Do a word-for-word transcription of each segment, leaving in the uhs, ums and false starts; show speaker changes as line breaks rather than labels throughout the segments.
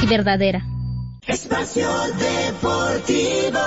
verdadera.
Espacio Deportivo.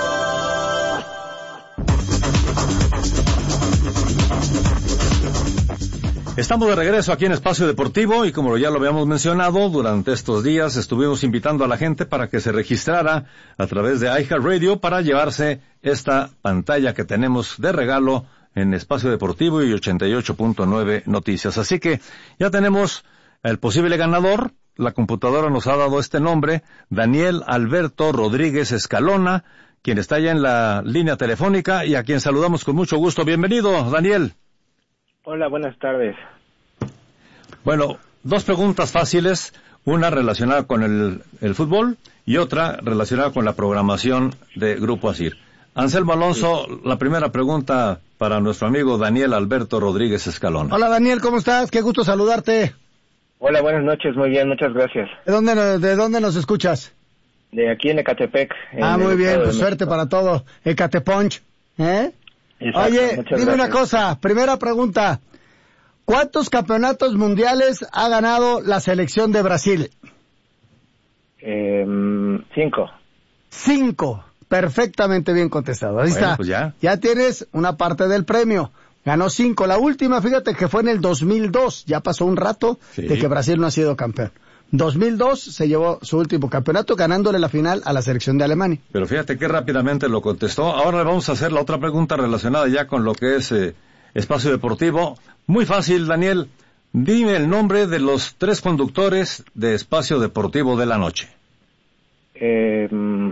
Estamos de regreso aquí en Espacio Deportivo y como ya lo habíamos mencionado, durante estos días estuvimos invitando a la gente para que se registrara a través de iHeartRadio para llevarse esta pantalla que tenemos de regalo en Espacio Deportivo y ochenta y ocho punto nueve Noticias. Así que ya tenemos el posible ganador. La computadora nos ha dado este nombre, Daniel Alberto Rodríguez Escalona, quien está ya en la línea telefónica y a quien saludamos con mucho gusto. Bienvenido, Daniel.
Hola, buenas tardes.
Bueno, dos preguntas fáciles, una relacionada con el, el fútbol y otra relacionada con la programación de Grupo Asir. Anselmo Alonso, sí. La primera pregunta para nuestro amigo Daniel Alberto Rodríguez Escalona.
Hola Daniel, ¿cómo estás? Qué gusto saludarte.
Hola, buenas noches, muy bien, muchas gracias.
¿De dónde, de dónde nos escuchas?
De aquí en Ecatepec. En
ah, muy bien, pues
de
suerte para todo. Ecateponch, ¿eh?
Exacto,
Oye, dime
gracias.
Una cosa, primera pregunta. ¿Cuántos campeonatos mundiales ha ganado la selección de Brasil?
Eh, cinco.
Cinco. Perfectamente bien contestado. Ahí
bueno,
está.
Pues ya.
ya tienes una parte del premio. Ganó cinco. La última, fíjate que fue en el dos mil dos. Ya pasó un rato sí. de que Brasil no ha sido campeón. dos mil dos se llevó su último campeonato ganándole la final a la selección de Alemania.
Pero fíjate que rápidamente lo contestó. Ahora le vamos a hacer la otra pregunta relacionada ya con lo que es eh, Espacio Deportivo. Muy fácil, Daniel. Dime el nombre de los tres conductores de Espacio Deportivo de la noche.
Eh,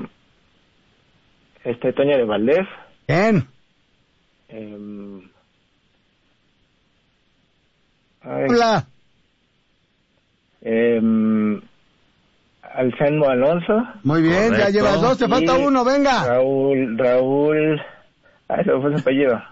este Toño de Valdés.
Bien.
Eh,
Hola.
Eh, Anselmo Alonso.
Muy bien, correcto. Ya llevas dos, te falta
y
uno, venga.
Raúl, Raúl, ah, ese fue su apellido.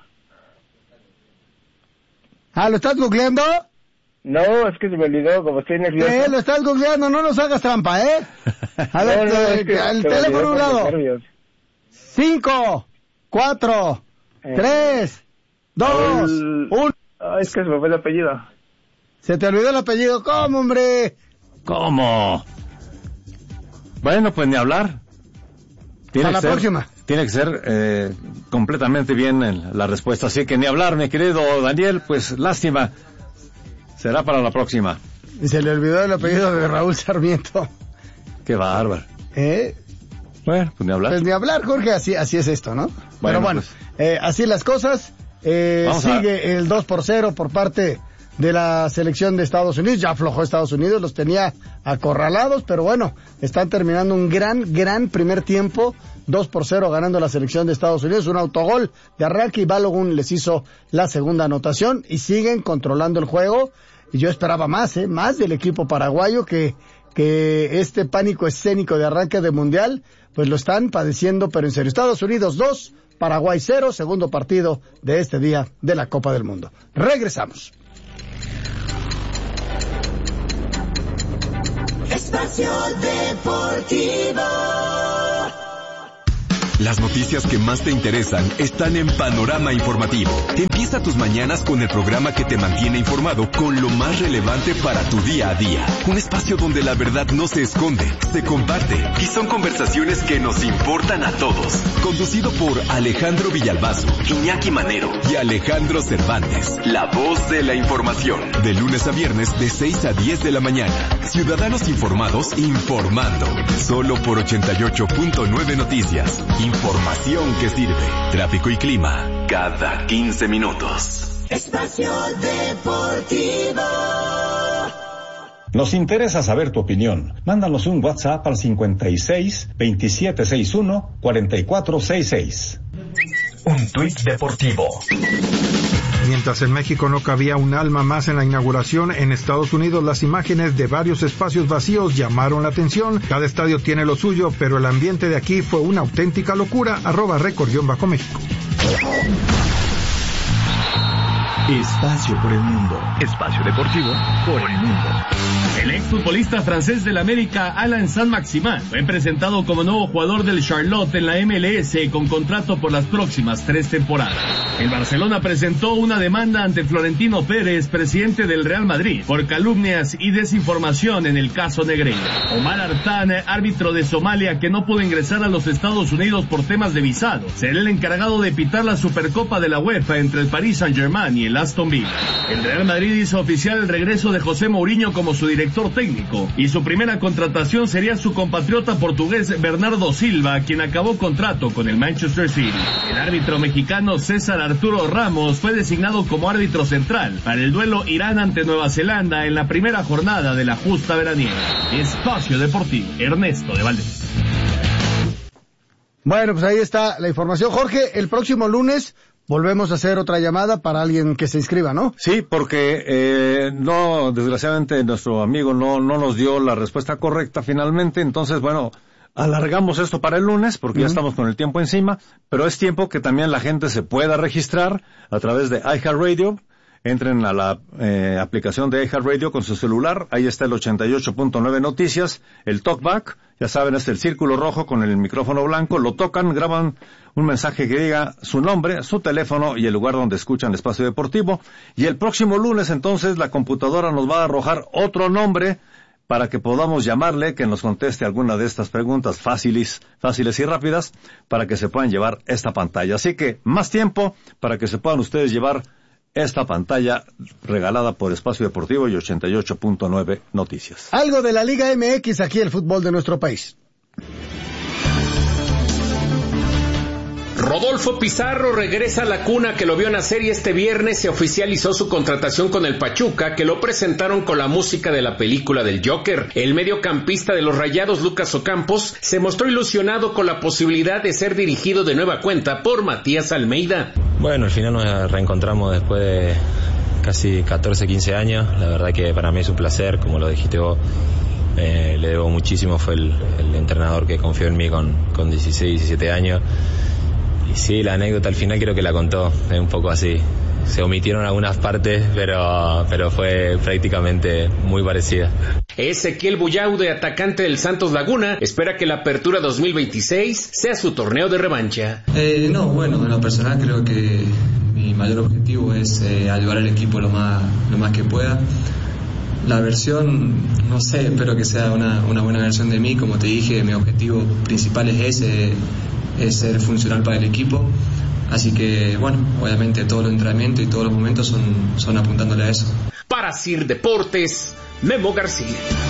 Ah, ¿lo estás googleando?
No, es que se me olvidó, como estoy nervioso.
Eh, lo estás googleando, no nos hagas trampa, ¿eh? A ver,
no, no,
eh,
es que
el teléfono a un lado. Cinco, cuatro, eh. tres, dos,
el...
uno.
Ah, es que se me fue el apellido.
Se te olvidó el apellido, ¿cómo, hombre?
¿Cómo? Bueno, pues ni hablar. Tiene
A la
que ser,
próxima.
Tiene que ser eh, completamente bien la respuesta, así que ni hablar, mi querido Daniel, pues lástima. Será para la próxima.
Y se le olvidó el apellido de Raúl Sarmiento.
Qué bárbaro.
¿Eh?
Bueno, pues ni hablar.
Pues ni hablar, Jorge, así así es esto, ¿no?
Bueno,
Pero bueno,
pues,
eh, así las cosas. Eh, sigue a... el dos por cero por parte de la selección de Estados Unidos. Ya aflojó Estados Unidos, los tenía acorralados, pero bueno, están terminando un gran, gran primer tiempo. dos por cero ganando la selección de Estados Unidos. Un autogol de arranque y Balogun les hizo la segunda anotación y siguen controlando el juego. Y yo esperaba más, ¿eh? Más del equipo paraguayo que, que este pánico escénico de arranque de mundial, pues lo están padeciendo, pero en serio. Estados Unidos dos, Paraguay cero, segundo partido de este día de la Copa del Mundo. Regresamos.
Espacio Deportivo.
Las noticias que más te interesan están en Panorama Informativo. Empieza tus mañanas con el programa que te mantiene informado con lo más relevante para tu día a día. Un espacio donde la verdad no se esconde, se comparte y son conversaciones que nos importan a todos. Conducido por Alejandro Villalbazo, Iñaki Manero y Alejandro Cervantes. La voz de la información. De lunes a viernes de seis a diez de la mañana. Ciudadanos informados informando. Solo por ochenta y ocho punto nueve Noticias. Información que sirve. Tráfico y clima cada quince minutos.
Espacio Deportivo.
Nos interesa saber tu opinión. Mándanos un WhatsApp al cincuenta y seis, veintisiete sesenta y uno, cuarenta y cuatro sesenta y seis.
Un tuit deportivo.
Mientras en México no cabía un alma más en la inauguración, en Estados Unidos las imágenes de varios espacios vacíos llamaron la atención. Cada estadio tiene lo suyo, pero el ambiente de aquí fue una auténtica locura. Arroba récord-méxico.
Espacio por el mundo. Espacio deportivo por el mundo.
El exfutbolista francés del América, Alan Saint-Maximin, fue presentado como nuevo jugador del Charlotte en la M L S con contrato por las próximas tres temporadas. El Barcelona presentó una demanda ante Florentino Pérez, presidente del Real Madrid, por calumnias y desinformación en el caso Negreira. Omar Artan, árbitro de Somalia que no pudo ingresar a los Estados Unidos por temas de visado, será el encargado de pitar la Supercopa de la UEFA entre el Paris Saint-Germain y el Aston Villa. El Real Madrid hizo oficial el regreso de José Mourinho como su director técnico, y su primera contratación sería su compatriota portugués Bernardo Silva, quien acabó contrato con el Manchester City. El árbitro mexicano César Arturo Ramos fue designado como árbitro central para el duelo Irán ante Nueva Zelanda en la primera jornada de la justa veraniega. Espacio Deportivo, Ernesto de Valdés.
Bueno, pues ahí está la información. Jorge, el próximo lunes volvemos a hacer otra llamada para alguien que se inscriba, ¿no?
Sí, porque eh, no, desgraciadamente nuestro amigo no no nos dio la respuesta correcta finalmente, entonces bueno, alargamos esto para el lunes porque uh-huh. ya estamos con el tiempo encima, pero es tiempo que también la gente se pueda registrar a través de iHeartRadio. Entren a la eh, aplicación de iHeartRadio con su celular, ahí está el ochenta y ocho punto nueve Noticias, el Talkback, ya saben, es el círculo rojo con el micrófono blanco, lo tocan, graban un mensaje que diga su nombre, su teléfono y el lugar donde escuchan Espacio Deportivo, y el próximo lunes entonces la computadora nos va a arrojar otro nombre para que podamos llamarle, que nos conteste alguna de estas preguntas fáciles, fáciles y rápidas, para que se puedan llevar esta pantalla. Así que más tiempo para que se puedan ustedes llevar esta pantalla regalada por Espacio Deportivo y ochenta y ocho punto nueve Noticias.
Algo de la Liga M X, aquí el fútbol de nuestro país.
Rodolfo Pizarro regresa a la cuna que lo vio nacer y este viernes se oficializó su contratación con el Pachuca, que lo presentaron con la música de la película del Joker. El mediocampista de los Rayados, Lucas Ocampos, se mostró ilusionado con la posibilidad de ser dirigido de nueva cuenta por Matías Almeida.
Bueno, al final nos reencontramos después de casi catorce, quince años. La verdad que para mí es un placer, como lo dijiste vos. Eh, le debo muchísimo, fue el, el entrenador que confió en mí con, con dieciséis, diecisiete años. Y sí, la anécdota al final creo que la contó, es un poco así. Se omitieron algunas partes, pero, pero fue prácticamente muy parecida.
Ezequiel Buyaude, atacante del Santos Laguna, espera que la Apertura dos mil veintiséis sea su torneo de revancha.
Eh, no, bueno, en lo personal creo que mi mayor objetivo es eh, ayudar al equipo lo más, lo más que pueda. La versión, no sé, espero que sea una, una buena versión de mí. Como te dije, mi objetivo principal es ese, es ser funcional para el equipo. Así que, bueno, obviamente todos los entrenamientos y todos los momentos son, son apuntándole a eso.
Para Sir Deportes, Memo García.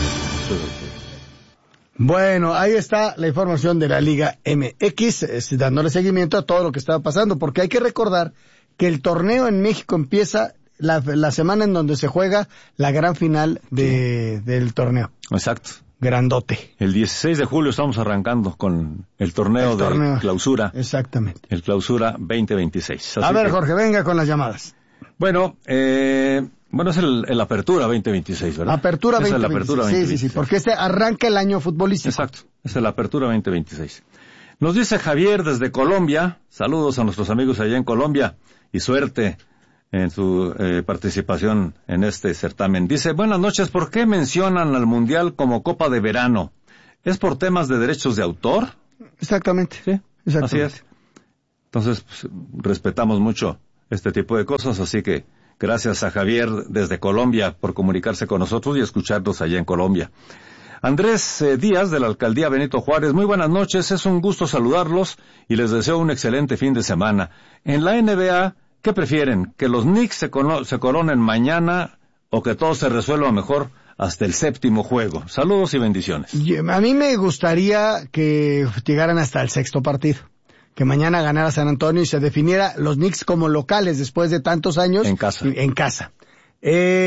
Bueno, ahí está la información de la Liga M X, es, dándole seguimiento a todo lo que estaba pasando, porque hay que recordar que el torneo en México empieza la, la semana en donde se juega la gran final de, sí. del torneo.
Exacto.
Grandote.
El dieciséis de julio estamos arrancando con el torneo, el torneo de clausura.
Exactamente.
El clausura veinte veintiséis. Así
a ver,
que,
Jorge, venga con las llamadas.
Bueno, eh, bueno, es el, el Apertura veinte veintiséis, ¿verdad?
Apertura veinte veintiséis. Es el Apertura veinte veintiséis. Sí, sí, sí, porque este arranca el año futbolístico.
Exacto, es el Apertura veinte veintiséis. Nos dice Javier desde Colombia, saludos a nuestros amigos allá en Colombia y suerte en su eh, participación en este certamen. Dice, buenas noches, ¿por qué mencionan al Mundial como Copa de Verano? ¿Es por temas de derechos de autor?
Exactamente.
Sí,
exactamente.
Así es. Entonces, pues, respetamos mucho este tipo de cosas, así que gracias a Javier desde Colombia por comunicarse con nosotros y escucharnos allá en Colombia. Andrés eh, Díaz de la Alcaldía Benito Juárez, muy buenas noches, es un gusto saludarlos y les deseo un excelente fin de semana. En la N B A, ¿qué prefieren? ¿Que los Knicks se, cono- se coronen mañana o que todo se resuelva mejor hasta el séptimo juego? Saludos y bendiciones.
A mí me gustaría que llegaran hasta el sexto partido. Que mañana ganara San Antonio y se definiera los Knicks como locales después de tantos años.
En casa.
En casa. Eh,